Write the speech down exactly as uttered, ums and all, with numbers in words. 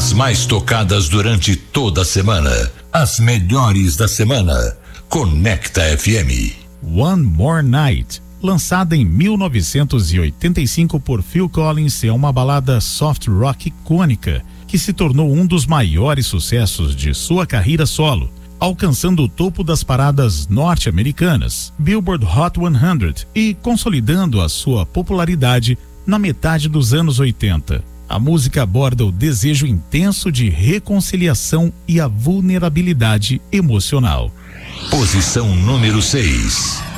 As mais tocadas durante toda a semana. As melhores da semana. Conecta F M. One More Night, lançada em mil novecentos e oitenta e cinco por Phil Collins, é uma balada soft rock icônica que se tornou um dos maiores sucessos de sua carreira solo, alcançando o topo das paradas norte-americanas, Billboard Hot cem, e consolidando a sua popularidade na metade dos anos oitenta. A música aborda o desejo intenso de reconciliação e a vulnerabilidade emocional. Posição número seis.